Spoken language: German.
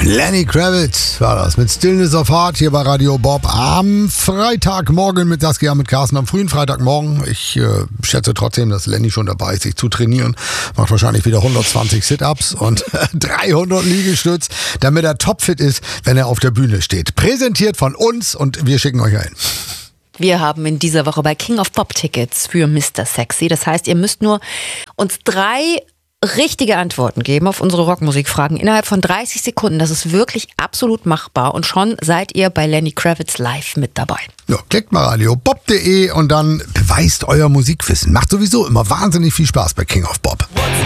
Lenny Kravitz war das mit Stillness of Heart hier bei Radio Bob am Freitagmorgen mit Saskia, mit Carsten am frühen Freitagmorgen. Ich schätze trotzdem, dass Lenny schon dabei ist, sich zu trainieren. Macht wahrscheinlich wieder 120 Sit-Ups und 300 Liegestütz, damit er topfit ist, wenn er auf der Bühne steht. Präsentiert von uns und wir schicken euch ein. Wir haben in dieser Woche bei King of Pop Tickets für Mr. Sexy. Das heißt, ihr müsst nur uns 3 richtige Antworten geben auf unsere Rockmusikfragen innerhalb von 30 Sekunden. Das ist wirklich absolut machbar und schon seid ihr bei Lenny Kravitz live mit dabei. Ja, klickt mal radiobob.de und dann beweist euer Musikwissen. Macht sowieso immer wahnsinnig viel Spaß bei King of Pop.